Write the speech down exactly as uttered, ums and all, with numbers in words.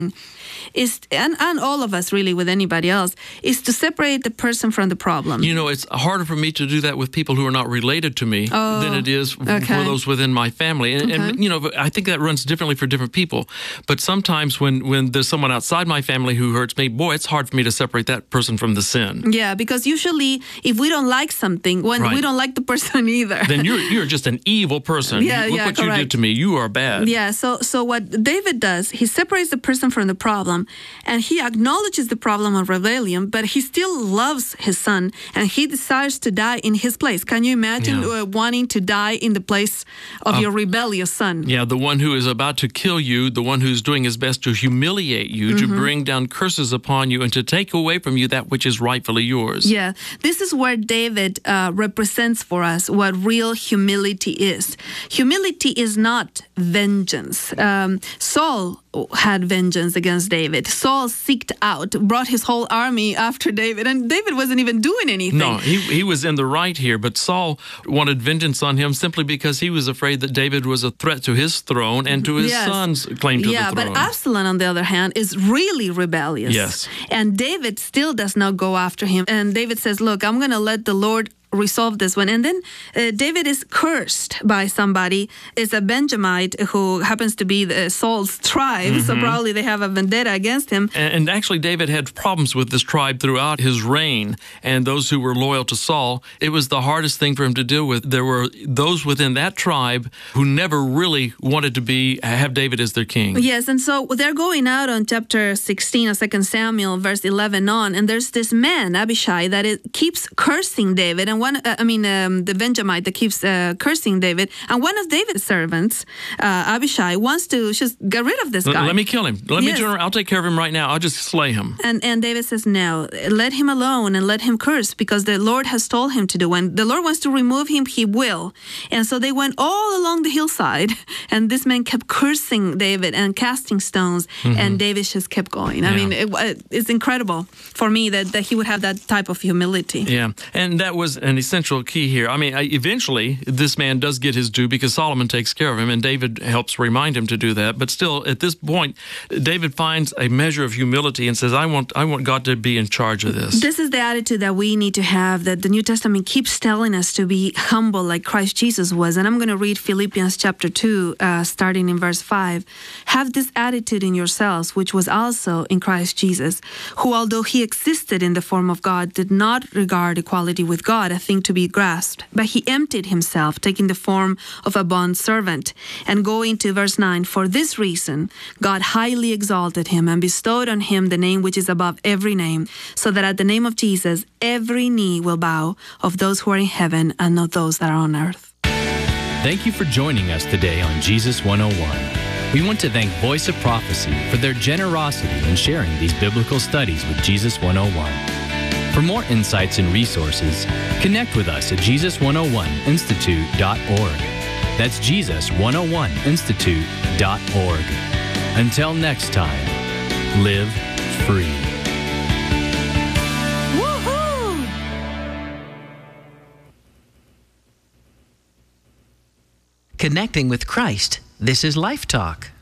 is, and, and all of us really with anybody else, is to separate the person from the problem. You know, it's harder for me to do that with people who are not related to me oh, than it is okay. for those within my family. And, okay. and, you know, I think that runs differently for different people. But sometimes when, when there's someone outside my family who hurts me, boy, it's hard for me to separate that person from the sin. Yeah, because usually if we don't like something, when right. we don't like the person either. Then you're you're just an evil person. Yeah, Look yeah, what correct. you did to me. You are bad. Yeah, so so what David does, he separates the person from the problem, and he acknowledges the problem of rebellion, but he still loves his son, and he desires to die in his place. Can you imagine yeah. uh, wanting to die in the place of uh, your rebellious son? Yeah, the one who is about to kill you, the one who's doing his best to humiliate you, mm-hmm. to bring down curses upon you, and to take away from you that which is rightfully yours. Yeah, this is where David uh, represents for us what real humility is. Humility is not vengeance. Um, Saul had vengeance against David. Saul seeked out, brought his whole army after David, and David wasn't even doing anything. No, he, he was in the right here, but Saul wanted vengeance on him simply because he was afraid that David was a threat to his throne and to his yes. son's claim to yeah, the throne. Yeah, but Absalom, on the other hand, is really rebellious. Yes. And David still does not go after him. And David says, look, I'm going to let the Lord resolve this one. And then uh, David is cursed by somebody. It's a Benjamite who happens to be the, uh, Saul's tribe, mm-hmm. so probably they have a vendetta against him. And, and actually, David had problems with this tribe throughout his reign, and those who were loyal to Saul, it was the hardest thing for him to deal with. There were those within that tribe who never really wanted to be have David as their king. Yes, and so they're going out on chapter sixteen of Second Samuel, verse eleven on, and there's this man, Abishai, that it keeps cursing David, and one, uh, I mean, um, the Benjamite that keeps uh, cursing David, and one of David's servants, uh, Abishai, wants to just get rid of this guy. L- let me kill him. Let yes. me turn around. I'll take care of him right now. I'll just slay him. And and David says, no, let him alone and let him curse, because the Lord has told him to do. When the Lord wants to remove him, he will. And so they went all along the hillside, and this man kept cursing David and casting stones, mm-hmm. and David just kept going. I yeah. mean, it, it's incredible for me that, that he would have that type of humility. Yeah, and that was an essential key here. I mean, eventually, this man does get his due because Solomon takes care of him, and David helps remind him to do that. But still, at this point, David finds a measure of humility and says, I want, I want God to be in charge of this. This is the attitude that we need to have, that the New Testament keeps telling us to be humble like Christ Jesus was. And I'm going to read Philippians chapter two, uh, starting in verse five. Have this attitude in yourselves, which was also in Christ Jesus, who, although he existed in the form of God, did not regard equality with God a thing to be grasped, but he emptied himself, taking the form of a bond servant. And going to verse nine, for this reason, God highly exalted him and bestowed on him the name which is above every name, so that at the name of Jesus, every knee will bow, of those who are in heaven and of those that are on earth. Thank you for joining us today on Jesus one oh one. We want to thank Voice of Prophecy for their generosity in sharing these biblical studies with Jesus one oh one. For more insights and resources, connect with us at Jesus one oh one institute dot org. That's Jesus one oh one institute dot org. Until next time, live free. Woohoo! Connecting with Christ. This is Life Talk.